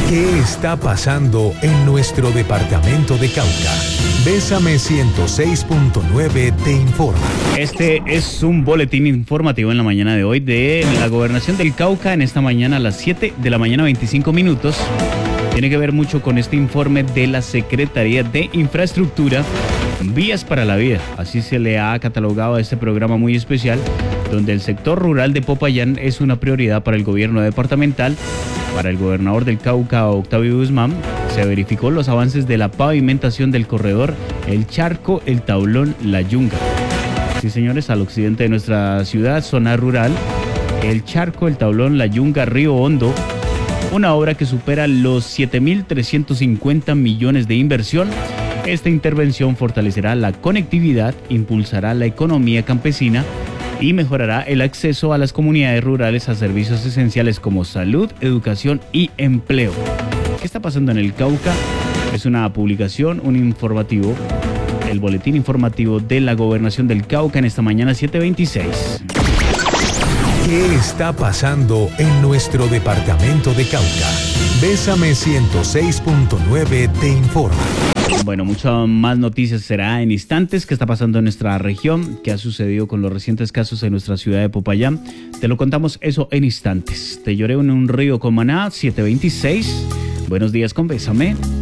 ¿Qué está pasando en nuestro departamento de Cauca? Bésame 106.9 te informa. Este es un boletín informativo en la mañana de hoy de la Gobernación del Cauca en esta mañana a las 7 de la mañana 25 minutos. Tiene que ver mucho con este informe de la Secretaría de Infraestructura, Vías para la Vida. Así se le ha catalogado a este programa muy especial, donde el sector rural de Popayán es una prioridad para el gobierno departamental. Para el gobernador del Cauca, Octavio Guzmán, se verificó los avances de la pavimentación del corredor El Charco, El Tablón, La Yunga. Sí, señores, al occidente de nuestra ciudad, zona rural, El Charco, El Tablón, La Yunga, Río Hondo, una obra que supera los 7.350 millones de inversión. Esta intervención fortalecerá la conectividad, impulsará la economía campesina y mejorará el acceso a las comunidades rurales a servicios esenciales como salud, educación y empleo. ¿Qué está pasando en el Cauca? Es una publicación, un informativo, el boletín informativo de la Gobernación del Cauca en esta mañana 7:26. ¿Qué está pasando en nuestro departamento de Cauca? Bésame 106.9 te informa. Bueno, muchas más noticias será en instantes. ¿Qué está pasando en nuestra región? ¿Qué ha sucedido con los recientes casos en nuestra ciudad de Popayán? Te lo contamos eso en instantes. Te lloré en un río con Maná, 7:26. Buenos días con Bésame.